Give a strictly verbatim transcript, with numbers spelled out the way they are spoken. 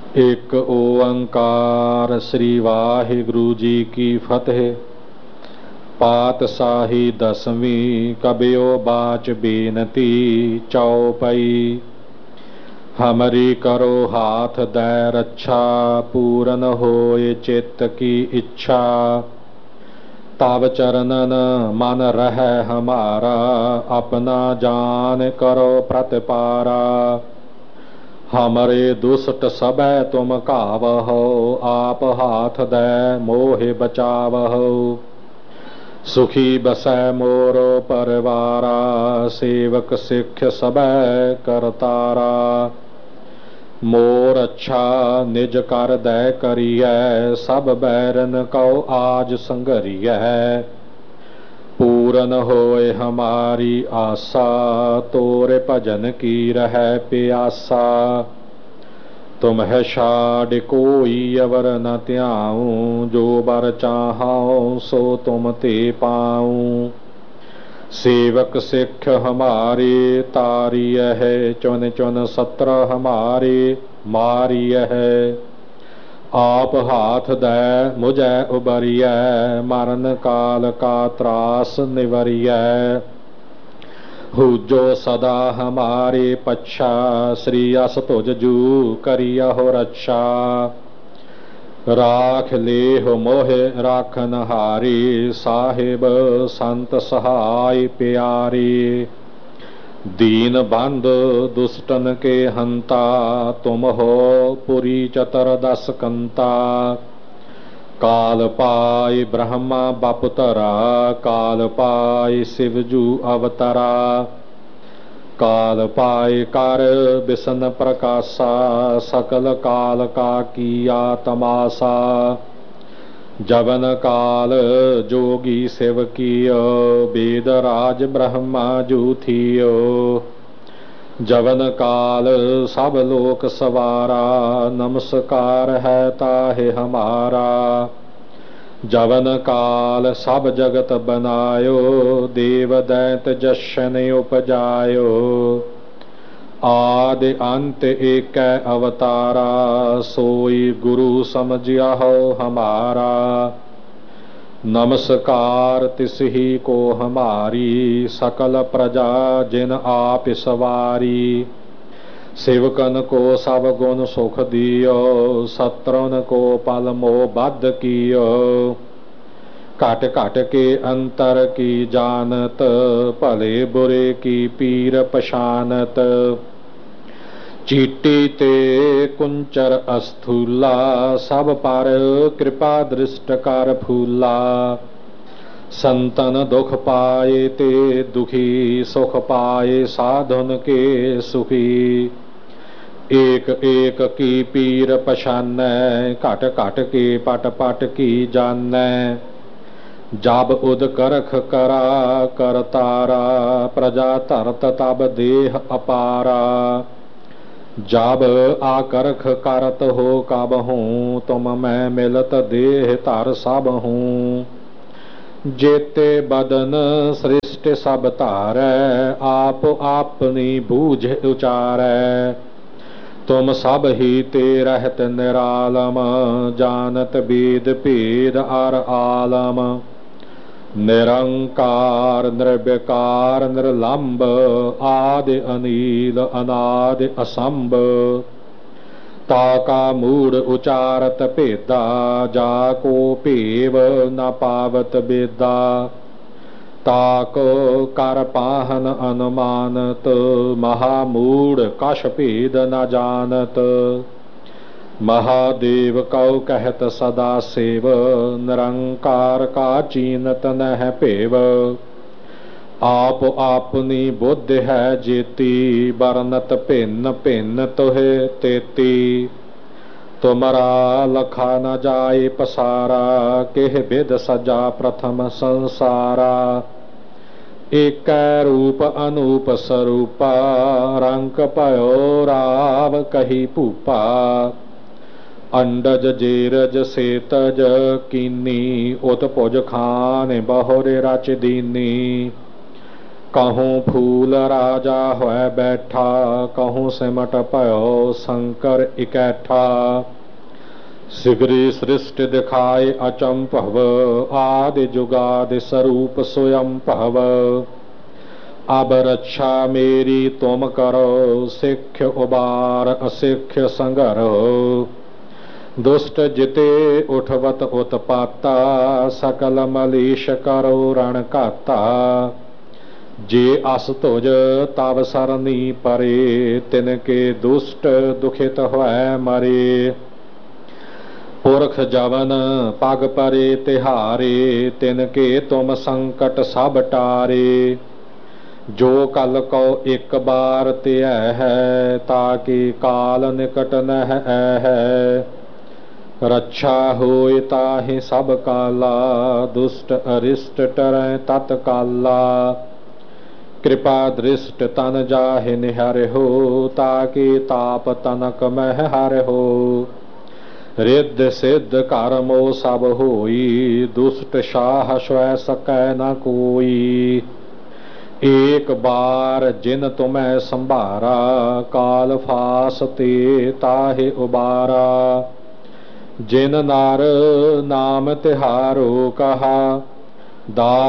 ਇੱਕ ਓੰਕਾਰ ਸ੍ਰੀ ਵਾਹਿਗੁਰੂ ਜੀ ਕੀ ਫਤਿਹ। ਪਾਤਸ਼ਾਹੀ ਦਸਵੀਂ ਕਬਿਓ ਬਾਚ ਬੇਨਤੀ ਚਉਪਈ। ਹਮਰੀ ਕਰੋ ਹਾਥ ਦੈ ਰੱਛਾ, ਪੂਰਨ ਹੋਏ ਚਿੱਤ ਕੀ ਇੱਛਾ। ਤਬ ਚਰਨਨ ਮਨ ਰਹਿ ਹਮਾਰਾ, ਆਪਣਾ ਜਾਨ ਕਰੋ ਪ੍ਰਤਪਾਰਾ। ਹਮਰੇ ਦੁਸ਼ਟ ਸਭੈ ਤੁਮ ਘਾਵਹੁ, ਆਪ ਹਾਥ ਦੈ ਮੋਹਿ ਬਚਾਵਹੁ। ਸੁਖੀ ਬਸੈ ਮੋਰੋ ਪਰਿਵਾਰਾ, ਸੇਵਕ ਸਿੱਖ ਸਭੈ ਕਰਤਾਰਾ। ਮੋਰ ਅੱਛਾ ਨਿਜ ਕਰ ਦੈ ਕਰੀਐ, ਸਭ ਬੈਰਨ ਕਉ ਆਜ ਸੰਘਰੀਐ। ਪੂਰਨ ਹੋਏ ਹਮਾਰੀ ਆਸਾ, ਤੋਰੇ ਭਜਨ ਕੀ ਰਹਿ ਪਿਆਸਾ। ਤੁਮਹਿ ਛਾਡਿ ਕੋਈ ਅਵਰ ਨ ਧਿਆਉ, ਜੋ ਬਰ ਚਾਹਉ ਸੋ ਤੁਮ ਤੇ ਪਾਉ। ਸੇਵਕ ਸਿੱਖ ਹਮਾਰੇ ਤਾਰੀਐ, ਚੁਨ ਚੁਨ ਸਤਰ ਹਮਾਰੇ ਮਾਰੀਐ। ਆਪ ਹਾਥ ਦੈ ਮੁਝੈ ਉਬਰੀਐ, ਮਰਨ ਕਾਲ ਕਾ ਤਰਾਸ ਨਿਵਰੀਐ। ਹੂਜੋ ਸਦਾ ਹਮਾਰੇ ਪੱਛਾ, ਸ੍ਰੀ ਅਸ ਤੁਜ ਜੂ ਕਰਿਯਹੁ ਰੱਛਾ। ਰਾਖ ਲੇਹੁ ਮੋਹਿ ਰਾਖਨ ਹਾਰੇ, ਸਾਹਿਬ ਸੰਤ ਸਹਾਇ ਪਿਆਰੇ। ਦੀਨ ਬੰਧ ਦੁਸ਼ਟਨ ਕੇ ਹੰਤਾ, ਤੁਮ ਹੋ ਪੁਰੀ ਚਤਰ ਦਸ ਕੰਤਾ। ਕਾਲ ਪਾਇ ਬ੍ਰਹਮਾ ਬਪੁਤਰਾ, ਕਾਲ ਪਾਇ ਸਿਵ ਜੂ ਅਵਤਰਾ। ਕਾਲ ਪਾਇ ਕਰ ਬਿਸ਼ਨ ਪ੍ਰਕਾਸ਼ਾ, ਸਕਲ ਕਾਲ ਕਾ ਕੀਆ ਤਮਾਸਾ। ਜਵਨ ਕਾਲ ਜੋਗੀ ਸਿਵ ਕੀਓ, ਵੇਦ ਰਾਜ ਬ੍ਰਹਮਾ ਜੂ ਥੀਓ। ਜਵਨ ਕਾਲ ਸਭ ਲੋਕ ਸਵਾਰਾ, ਨਮਸਕਾਰ ਹੈ ਤਾਹਿ ਹਮਾਰਾ। ਜਵਨ ਕਾਲ ਸਭ ਜਗਤ ਬਨਾਇਓ, ਦੇਵ ਦੈਤ ਜਸ਼ਨ ਉਪਜਾਇਓ। ਆਦਿ ਅੰਤ ਏਕੈ ਅਵਤਾਰਾ, ਸੋਈ ਗੁਰੂ ਸਮਝਿਆਹੁ ਹਮਾਰਾ। ਨਮਸਕਾਰ ਤਿਸਹੀ ਕੋ ਹਮਾਰੀ, ਸਕਲ ਪ੍ਰਜਾ ਜਿਨ ਆਪ ਸਵਾਰੀ। ਸੇਵਕਨ ਕੋ ਸਭ ਗੁਣ ਸੁਖ ਦਿਓ, ਸਤਰਨ ਕੋ ਪਲ ਮੋਹ ਬੱਧ ਕੀਓ। ਘਟ ਘਟ ਕੇ ਅੰਤਰ ਕੀ ਜਾਨਤ, ਭਲੇ ਬੁਰੇ ਕੀ ਪੀਰ ਪਛਾਨਤ। ਚੀਟੀ ਤੇ ਕੁੰਚਰ ਅਸਥੂਲਾ, ਸਭ ਪਰ ਕਿਰਪਾ ਦ੍ਰਿਸ਼ਟ ਕਰ ਫੂਲਾ। ਸੰਤਨ ਦੁਖ ਪਾਏ ਤੇ ਦੁਖੀ, ਸੁਖ ਪਾਏ ਸਾਧੁਨ ਕੇ ਸੁਖੀ। ਏਕ ਏਕ ਕੀ ਪੀਰ ਪਛਾਨੈ, ਘਟ ਘਟ ਕੇ ਪਟ ਪਟ ਕੀ ਜਾਨੈ। ਜਬ ਉਦ ਕਰਖ ਕਰਾ ਕਰਤਾਰਾ, ਪ੍ਰਜਾ ਧਰਤ ਤਬ ਦੇਹ ਅਪਾਰਾ। ਜਬ ਆਕਰਖ ਕਰਤ ਹੋ ਕਬਹੂ, ਤੁਮ ਮੈਂ ਮਿਲਤ ਦੇਹ ਧਰ ਸਭਹੂ। ਜੇਤੇ ਬਦਨ ਸ੍ਰਿਸ਼ਟ ਸਭ ਧਾਰੈ, ਆਪ ਆਪਨੀ ਬੂਝ ਉਚਾਰੈ। ਤੁਮ ਸਭ ਹੀ ਤੇ ਰਹਿਤ ਨਿਰਾਲਮ, ਜਾਨਤ ਬੇਦ ਭੇਦ ਅਰ ਆਲਮ। ਨਿਰੰਕਾਰ ਨਿਰਵਿਕਾਰ ਨਿਰਲੰਭ, ਆਦਿ ਅਨੀਲ ਅਨਾਦਿ ਅਸੰਭ। ਤਾ ਕਾ ਮੂੜ ਉਚਾਰਤ ਭੇਦਾ, ਜਾ ਕੋ ਭੇਵ ਨ ਪਾਵਤ ਬੇਦਾ। ਤਾ ਕੋ ਕਰ ਪਾਹਨ ਅਨੁਮਾਨਤ, ਮਹਾ ਮੂੜ ਕਛ ਭੇਦ ਨ ਜਾਨਤ। ਮਹਾਦੇਵ ਕਉ ਕਹਿਤ ਸਦਾ ਸੇਵ, ਨਿਰੰਕਾਰ ਕਾ ਚੀਨਤ ਨਹਿ ਭੇਵ। ਆਪ ਆਪਨੀ ਬੁੱਧ ਹੈ ਜੇਤੀ, ਬਰਨਤ ਭਿੰਨ ਭਿੰਨ ਤੋਹਿ ਤੇਤੀ। ਤੁਮਰਾ ਲਖਾ ਨ ਜਾਏ ਪਸਾਰਾ, ਕਿਹ ਬਿਧ ਸਜਾ ਪ੍ਰਥਮ ਸੰਸਾਰਾ। ਏਕੈ ਰੂਪ ਅਨੂਪ ਸਰੂਪਾ, ਰੰਕ ਭਇਓ ਰਾਵ ਕਹੀ ਭੂਪਾ। ਅੰਡਜ ਜੇਰਜ ਸੇਤਜ ਕੀਨੀ, ਉਤ ਭੁਜ ਖਾਨ ਬਹੁਰੇ ਰਚ ਦੀਨੀ। कहूँ फूल राजा होए बैठा, कहूँ सिमट पयो शंकर इकैठा। सिगरी सृष्टि दिखाए अचंपव, आदि जुगादि स्वरूप स्वयं पहव। अब रक्षा मेरी तुम करो, सिख्य उबार असिख्य संगरो। दुष्ट जिते उठवत उत्पाता, सकल मलीश करो रण काता। जे अस तुझ तब सरनी परे, तिनके दुष्ट दुखित होए मरे। पुरख जवन पग परे तिहारे, तिनके तुम संकट सब टारे। जो कल को एक बार त्यह है, ताकि काल निकट नह है। रक्षा होय ताहि सब काला, दुष्ट अरिष्ट टरै तत्काला। कृपा दृष्ट तन जाहि निहर हो, ताकि ताप तनक मह हर हो। रिद्ध सिद्ध कर्मो सब होई, दुष्ट साह स्वै सकै न कोई। एक बार जिन तुम्हें संभारा, काल फास ते ताहि उबारा। जिन नार नाम तिहारो कहा, दा